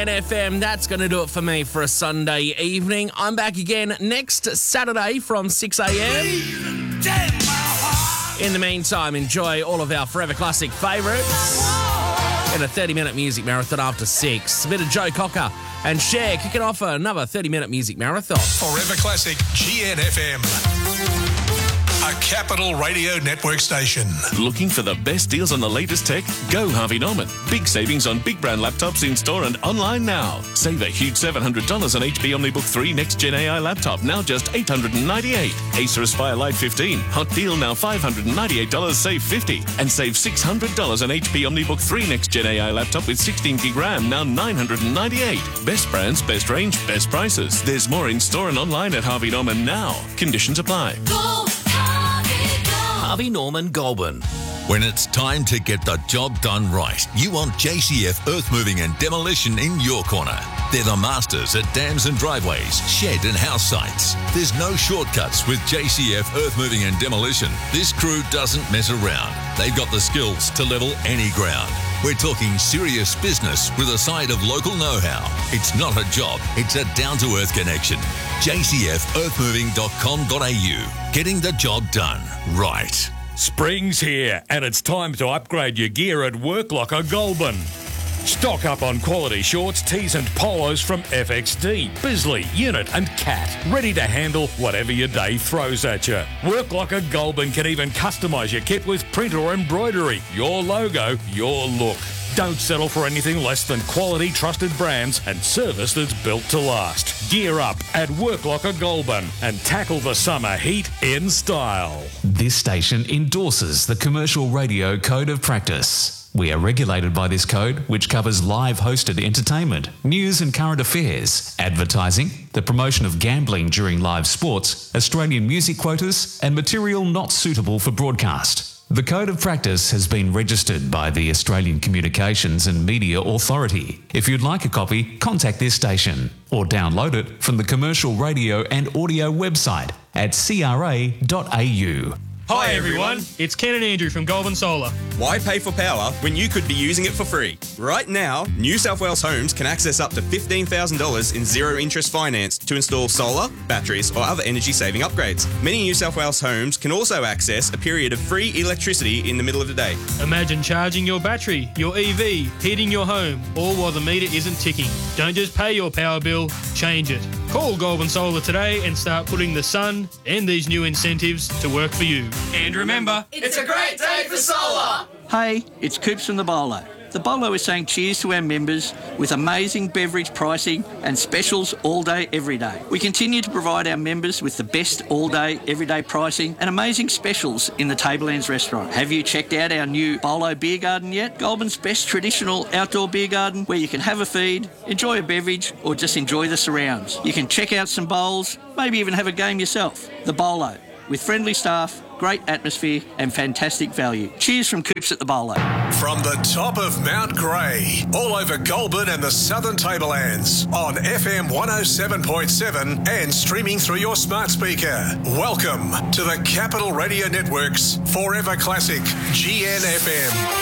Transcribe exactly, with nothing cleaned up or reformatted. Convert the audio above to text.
N F M. That's going to do it for me for a Sunday evening. I'm back again next Saturday from six a.m. In the meantime, enjoy all of our Forever Classic favourites in a thirty-minute music marathon after six. A bit of Joe Cocker and Cher kicking off another thirty-minute music marathon. Forever Classic G N F M. A Capital Radio Network station. Looking for the best deals on the latest tech? Go Harvey Norman. Big savings on big brand laptops in store and online now. Save a huge seven hundred dollars on H P OmniBook three Next Gen A I laptop, now just eight hundred ninety-eight dollars. Acer Aspire Lite fifteen, hot deal now five hundred ninety-eight dollars, save fifty dollars. And save six hundred dollars on H P OmniBook three Next Gen A I laptop with sixteen gig RAM, now nine hundred ninety-eight dollars. Best brands, best range, best prices. There's more in store and online at Harvey Norman now. Conditions apply. Go Harvey Norman Goulburn. When it's time to get the job done right, you want J C F Earth Moving and Demolition in your corner. They're the masters at dams and driveways, shed and house sites. There's no shortcuts with J C F Earth Moving and Demolition. This crew doesn't mess around. They've got the skills to level any ground. We're talking serious business with a side of local know-how. It's not a job, it's a down-to-earth connection. J C F earth moving dot com dot a u. Getting the job done right. Spring's here, and it's time to upgrade your gear at Worklocker Goulburn. Stock up on quality shorts, tees and polos from F X D, Bisley, Unit and Cat. Ready to handle whatever your day throws at you. Worklocker Goulburn can even customise your kit with print or embroidery. Your logo, your look. Don't settle for anything less than quality, trusted brands and service that's built to last. Gear up at Worklocker Goulburn and tackle the summer heat in style. This station endorses the Commercial Radio Code of Practice. We are regulated by this code, which covers live hosted entertainment, news and current affairs, advertising, the promotion of gambling during live sports, Australian music quotas, and material not suitable for broadcast. The Code of Practice has been registered by the Australian Communications and Media Authority. If you'd like a copy, contact this station or download it from the Commercial Radio and Audio website at c r a dot a u. Hi everyone, it's Ken and Andrew from Goulburn Solar. Why pay for power when you could be using it for free? Right now, New South Wales Homes can access up to fifteen thousand dollars in zero-interest finance to install solar, batteries or other energy-saving upgrades. Many New South Wales homes can also access a period of free electricity in the middle of the day. Imagine charging your battery, your E V, heating your home, all while the meter isn't ticking. Don't just pay your power bill, change it. Call Goulburn Solar today and start putting the sun and these new incentives to work for you. And remember, It's a great day for solar! Hey, it's Coops from the Bolo. The Bolo is saying cheers to our members with amazing beverage pricing and specials all day, every day. We continue to provide our members with the best all day, everyday pricing and amazing specials in the Tablelands restaurant. Have you checked out our new Bolo Beer Garden yet? Goulburn's best traditional outdoor beer garden where you can have a feed, enjoy a beverage or just enjoy the surrounds. You can check out some bowls, maybe even have a game yourself. The Bolo, with friendly staff, great atmosphere and fantastic value. Cheers from Coops at the Bolo. From the top of Mount Grey, all over Goulburn and the Southern Tablelands, on F M one oh seven point seven and streaming through your smart speaker. Welcome to the Capital Radio Network's Forever Classic G N F M.